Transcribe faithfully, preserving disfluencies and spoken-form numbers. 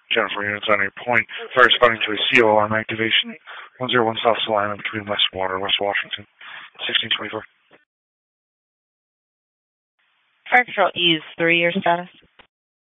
Jennifer units on your point. Fire responding to a C O alarm activation. one zero one South Salina, between Westwater, West Washington. sixteen twenty-four. Fire Control Ease three, your status?